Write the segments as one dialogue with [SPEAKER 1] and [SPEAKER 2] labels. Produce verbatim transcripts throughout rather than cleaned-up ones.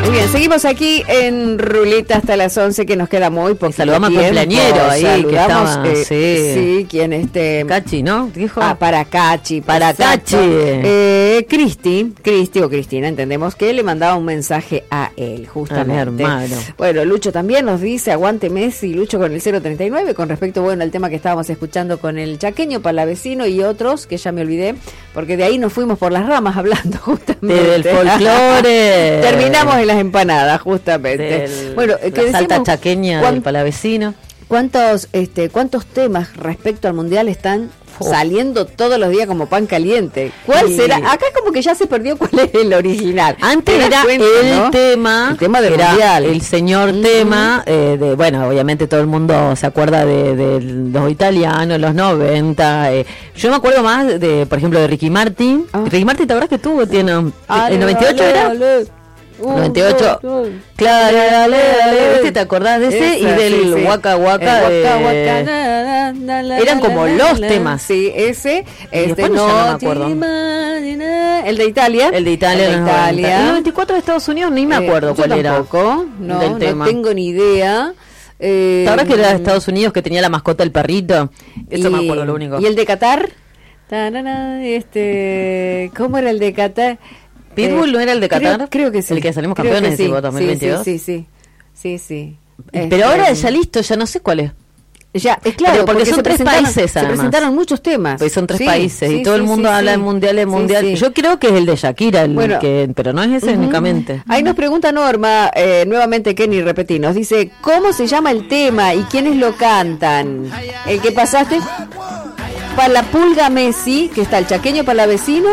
[SPEAKER 1] Muy bien, seguimos aquí en Ruleta hasta las once, que nos queda muy poco.
[SPEAKER 2] Saludamos al cumpleañero ahí,
[SPEAKER 1] Saludamos,
[SPEAKER 2] que estaba,
[SPEAKER 1] eh,
[SPEAKER 2] sí.
[SPEAKER 1] sí, quien este...
[SPEAKER 2] Cachi, ¿no? Dijo.
[SPEAKER 1] Ah, para Cachi.
[SPEAKER 2] Para
[SPEAKER 1] exacto.
[SPEAKER 2] Cachi.
[SPEAKER 1] Eh, Cristi, Cristi o Cristina, entendemos que le mandaba un mensaje a él, justamente.
[SPEAKER 2] A mi hermano.
[SPEAKER 1] Bueno, Lucho también nos dice, aguante Messi, Lucho con el cero treinta y nueve, con respecto, bueno, al tema que estábamos escuchando con el chaqueño, palavecino y otros, que ya me olvidé, porque de ahí nos fuimos por las ramas hablando, justamente.
[SPEAKER 2] Del folclore.
[SPEAKER 1] Terminamos en las empanadas, justamente.
[SPEAKER 2] Del,
[SPEAKER 1] bueno,
[SPEAKER 2] la
[SPEAKER 1] que
[SPEAKER 2] salta chaqueña
[SPEAKER 1] cuán,
[SPEAKER 2] del palavecino.
[SPEAKER 1] ¿Cuántos, este, cuántos temas respecto al mundial están oh. saliendo todos los días como pan caliente? ¿Cuál sí. será? Acá como que ya se perdió cuál es el original.
[SPEAKER 2] Antes era cuenta, el ¿no? tema,
[SPEAKER 1] el tema del
[SPEAKER 2] era
[SPEAKER 1] mundial,
[SPEAKER 2] el señor mm-hmm. tema, eh, de, bueno, obviamente todo el mundo se acuerda de, de los italianos, los noventa. Eh. Yo me acuerdo más de, por ejemplo, de Ricky Martin. Oh. Ricky Martin, ¿te acuerdas que tuvo? Tiene
[SPEAKER 1] ale,
[SPEAKER 2] el noventa y ocho
[SPEAKER 1] ale,
[SPEAKER 2] era.
[SPEAKER 1] Ale.
[SPEAKER 2] Uh, noventa y ocho, uh, uh. Claro, dale, dale, ¿viste? ¿Te acordás de ese? Esa, y del sí, sí. Waka Waka, de... waka, waka na, na, na, na, eran como na, los na, temas.
[SPEAKER 1] Sí, ese, este
[SPEAKER 2] no, no me acuerdo.
[SPEAKER 1] El de Italia.
[SPEAKER 2] El de Italia,
[SPEAKER 1] el de Italia.
[SPEAKER 2] El noventa y cuatro de Estados Unidos, ni me acuerdo eh, cuál
[SPEAKER 1] yo
[SPEAKER 2] era.
[SPEAKER 1] Tampoco, no,
[SPEAKER 2] del
[SPEAKER 1] no
[SPEAKER 2] tema.
[SPEAKER 1] tengo ni idea.
[SPEAKER 2] Eh, ¿Te acuerdas que era de Estados Unidos que tenía la mascota el perrito? Eso
[SPEAKER 1] y,
[SPEAKER 2] me acuerdo, lo único.
[SPEAKER 1] ¿Y el de Qatar? Tarana, este, ¿cómo era el de Qatar?
[SPEAKER 2] ¿Pitbull eh, no era el de Qatar?
[SPEAKER 1] Creo, creo que sí.
[SPEAKER 2] El que salimos campeones
[SPEAKER 1] sí.
[SPEAKER 2] de dos mil veintidós.
[SPEAKER 1] Sí, sí, sí. sí, sí.
[SPEAKER 2] Pero este, ahora ya listo, ya no sé cuál es.
[SPEAKER 1] Ya, es claro,
[SPEAKER 2] pero porque, porque son tres países
[SPEAKER 1] se
[SPEAKER 2] además.
[SPEAKER 1] presentaron muchos temas.
[SPEAKER 2] Pues son tres
[SPEAKER 1] sí,
[SPEAKER 2] países
[SPEAKER 1] sí,
[SPEAKER 2] y todo
[SPEAKER 1] sí,
[SPEAKER 2] el mundo
[SPEAKER 1] sí,
[SPEAKER 2] habla
[SPEAKER 1] sí.
[SPEAKER 2] de mundial, el mundial.
[SPEAKER 1] Sí, sí.
[SPEAKER 2] Yo creo que es el de Shakira, el
[SPEAKER 1] bueno,
[SPEAKER 2] que, pero no es ese uh-huh. únicamente.
[SPEAKER 1] Ahí nos pregunta Norma, eh, nuevamente Kenny, repetí, nos dice, ¿cómo se llama el tema y quiénes lo cantan? El que pasaste para la Pulga Messi, que está el chaqueño palavecino,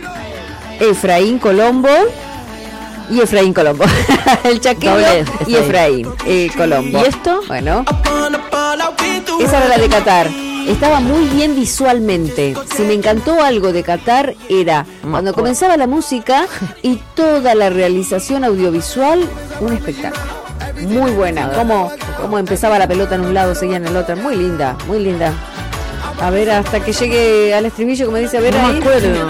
[SPEAKER 1] Efraín Colombo y Efraín Colombo. El chaqueño Doble, y Efraín eh, Colombo.
[SPEAKER 2] ¿Y esto?
[SPEAKER 1] Bueno, esa era la de Qatar. Estaba muy bien visualmente. Si me encantó algo de Qatar era cuando comenzaba la música y toda la realización audiovisual, un espectáculo. Muy buena. Cómo, cómo empezaba la pelota en un lado, seguía en el otro. Muy linda, muy linda. A ver, hasta que llegue al estribillo, como dice, a ver,
[SPEAKER 2] no
[SPEAKER 1] ahí.
[SPEAKER 2] me acuerdo.